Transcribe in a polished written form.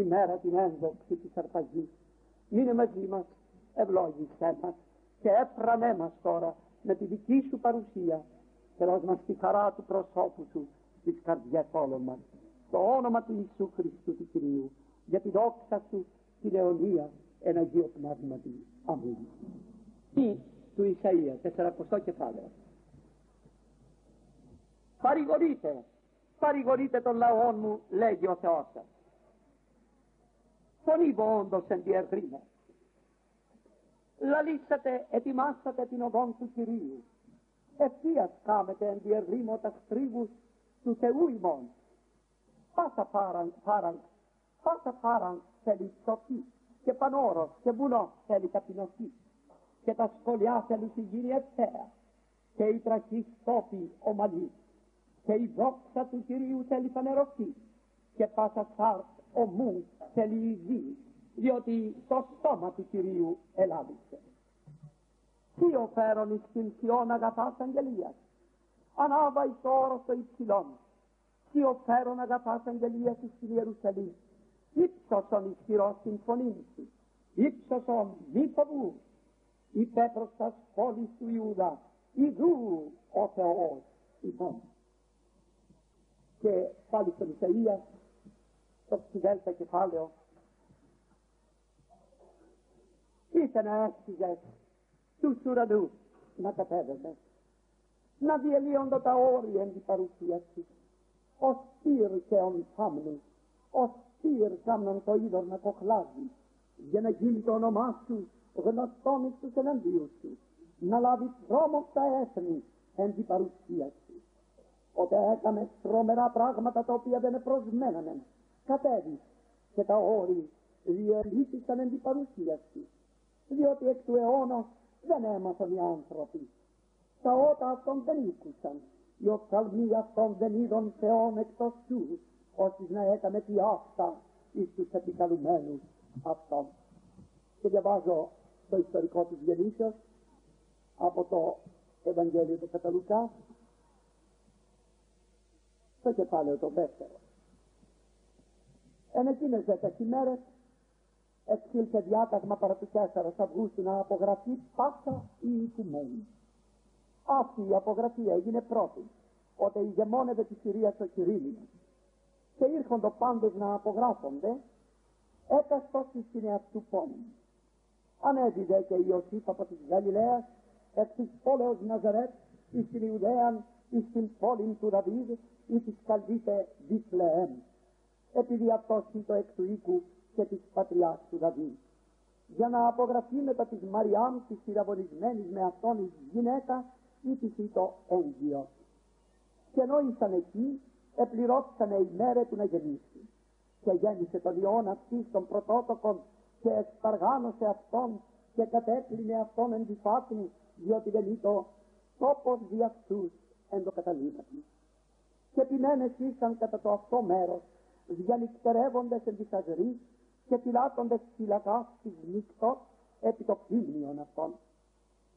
ημέρα την ένδοξη της αρπαγής. Μείνε μαζί μας, ευλόγησέ μας και έπρανέ μας τώρα με τη δική σου παρουσία και δώσ' μας τη χαρά του προσώπου σου στις καρδιές όλων μας. Στο όνομα του Ιησού Χριστού του Κυρίου, για τη δόξα σου, την αιωνία, εν Αγίο Πνεύματι. Αμήν. Ή του Ισαΐα, 40 κεφάλαιο. Παρηγορείτε τον λαόν μου, λέγει ο Θεός σας. Φωνήβω όντως εν διευρύνω. Λαλήσατε, ετοιμάσατε την οδόν του Κυρίου. Ευθείας κάμετε εν διευρύνω τα στρίβους του Θεού ημών. Πάσα φάραν θέλει ψωφή και πανόρος και βουνό θέλει ταπεινωθεί και τα σκολιά θέλουν τη γίνει ευθέα και η τραχή στόπι ομαλή και η δόξα του Κυρίου θέλει φανερωθεί και πάσα σάρτ ομού θέλει η γη, διότι το στόμα του Κυρίου ελάβησε. Τι οφέρον εις την Σιών αγαθάς αγγελίας, ανάβα εις το όρος το υψηλόν. Τι οφέρον αγαθάς αγγελίας εις την Ιερουσαλήμ, ύψωσον ισχυρός την φωνήν σου, ύψωσον μη φοβού, υπέπρος τας πόλης του Ιούδα, ιδού ο Θεός ημών. Και πάλι στον Ισαΐα, στο 60 κεφάλαιο, είτε να έσχιζες τους ουρανούς να κατέβαινες, να διελύονται τα όρια εν την παρουσία σου, ως πυρ και ον θάμνου, ως πυρ κάμνον το είδωρ να κοχλάζει, για να γίνει το όνομά σου γνωστόν εις τους εναντίους σου, να λάβει τρόμο στα έθνη εν την παρουσία σου. Όταν έκαμες τρομερά πράγματα τα οποία δεν επροσμένανε, κατέβεις και τα όρη διελύθησαν εν την παρουσία σου, διότι εκ του αιώνος δεν έμαθαν οι άνθρωποι. Τα ότα αυτών δεν ήκουσαν, οι οφθαλμοί αυτών δεν είδων Θεόν εκτός σου, ώστε να έκαμε τι αυτά εις τους επικαλουμένους αυτών. Και διαβάζω το ιστορικό της γεννήσεως από το Ευαγγέλιο του κατά Λουκά, στο κεφάλαιο το 2. Εν εκείνες 10 ημέρες εξήλθε διάταγμα παρά του 4 Αυγούστου να απογραφεί πάσα η οικουμένη. Αυτή η απογραφή έγινε πρώτη, όταν ηγεμόνευε τη Συρία ο Κυρίλλος, και ήρχοντο πάντως να απογράφονται, έκαστος στην εαυτού πόλη. Ανέβηδε και Ιωσήφ από της Γαλιλαίας, εκ της πόλεως Ναζαρέτ, εις την Ιουδαίαν, εις την πόλη του Δαβίδ, ή της καλδίτε Βιθλεέμ, επειδή αυτός είναι το εκ του οίκου και της πατριάς του Δαβίδ, για να απογραφεί μετά της Μαριάμ, της πυραβολισμένης με αυτόν εις γυναίκα, ή της ήτο έγκυο. Και ενώ ήσαν εκεί, επληρώθησανε η μέρε του να γεννήσει. Και γέννησε τον Υιόν αυτής των πρωτότοκων και εξπαργάνωσε αυτόν και κατέκλεινε αυτόν εν τη φάτνη, διότι δεν ήτο τόπος δι' αυτούς εν το καταλήμματι. Και επιμένες ήσαν κατά το αυτό μέρος, διανυκτερεύοντες εν της αζρής και φυλάττοντες φυλακάς της νύκτος επί το πίμνιον αυτών.